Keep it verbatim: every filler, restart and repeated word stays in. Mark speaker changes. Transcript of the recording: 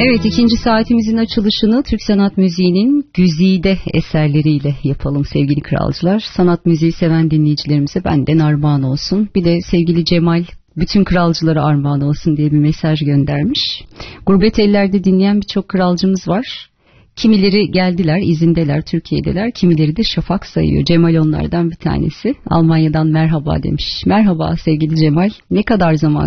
Speaker 1: Evet, ikinci saatimizin açılışını Türk sanat müziğinin güzide eserleriyle yapalım sevgili kralcılar. Sanat müziği seven dinleyicilerimize benden armağan olsun. Bir de sevgili Cemal bütün kralcılara armağan olsun diye bir mesaj göndermiş. Gurbet ellerde dinleyen birçok kralcımız var. Kimileri geldiler, izindeler, Türkiye'deler. Kimileri de şafak sayıyor. Cemal onlardan bir tanesi. Almanya'dan merhaba demiş. Merhaba sevgili Cemal. Ne kadar zaman